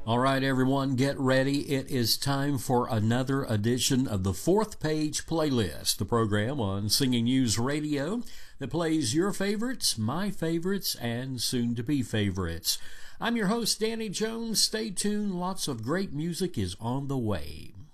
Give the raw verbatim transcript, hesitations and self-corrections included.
All right, everyone, get ready. It is time for another edition of the Fourth Page Playlist, the program on Singing News Radio that plays your favorites, my favorites, and soon-to-be favorites. I'm your host, Danny Jones. Stay tuned. Lots of great music is on the way.